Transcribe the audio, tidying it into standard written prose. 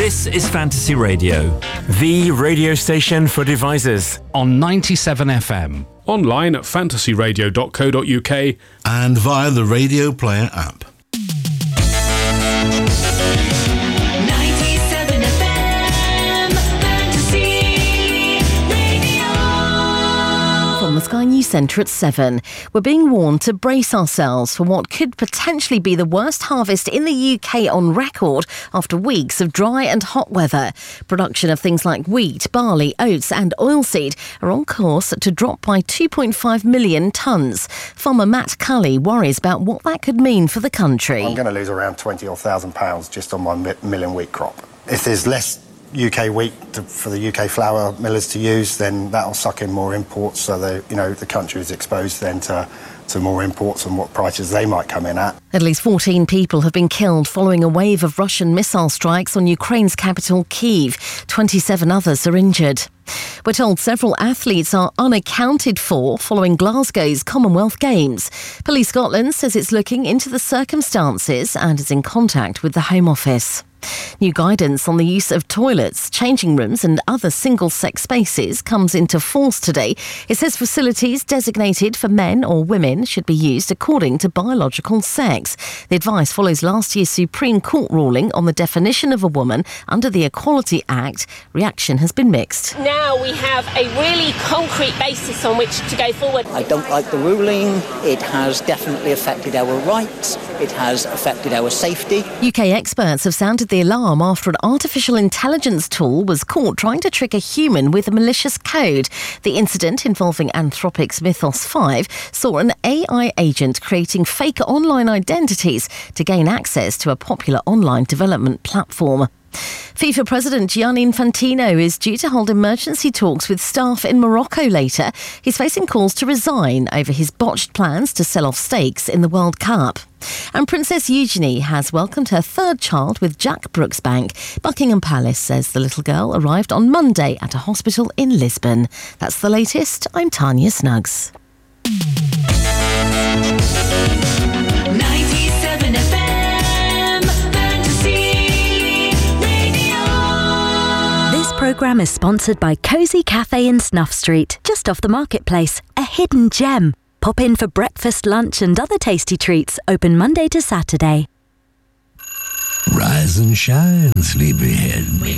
This is Fantasy Radio, the radio station for devisers. On 97 FM. Online at fantasyradio.co.uk. And via the Radio Player app. 97 FM, Fantasy Radio. From the Sky News Centre at 7, we're being warned to brace ourselves for what could potentially be the worst harvest in the UK on record after weeks of dry and hot weather. Production of things like wheat, barley, oats and oilseed are on course to drop by 2.5 million tonnes. Farmer Matt Cully worries about what that could mean for the country. I'm going to lose around £20,000 just on my milling wheat crop. If there's less UK wheat for the UK flour millers to use, then that'll suck in more imports, so the country is exposed then to more imports and what prices they might come in at. At least 14 people have been killed following a wave of Russian missile strikes on Ukraine's capital, Kyiv. 27 others are injured. We're told several athletes are unaccounted for following Glasgow's Commonwealth Games. Police Scotland says it's looking into the circumstances and is in contact with the Home Office. New guidance on the use of toilets, changing rooms and other single-sex spaces comes into force today. It says facilities designated for men or women should be used according to biological sex. The advice follows last year's Supreme Court ruling on the definition of a woman under the Equality Act. Reaction has been mixed. Now we have a really concrete basis on which to go forward. I don't like the ruling. It has definitely affected our rights. It has affected our safety. UK experts have sounded the alarm after an artificial intelligence tool was caught trying to trick a human with a malicious code. The incident involving Anthropic's Mythos 5 saw an AI agent creating fake online identities to gain access to a popular online development platform. FIFA President Gianni Infantino is due to hold emergency talks with staff in Morocco later. He's facing calls to resign over his botched plans to sell off stakes in the World Cup. And Princess Eugenie has welcomed her third child with Jack Brooksbank. Buckingham Palace says the little girl arrived on Monday at a hospital in Lisbon. That's the latest. I'm Tanya Snuggs. 97 FM, Fantasy Radio. This programme is sponsored by Cosy Cafe in Snuff Street, just off the marketplace, a hidden gem. Pop in for breakfast, lunch and other tasty treats, open Monday to Saturday. Rise and shine, sleepyhead.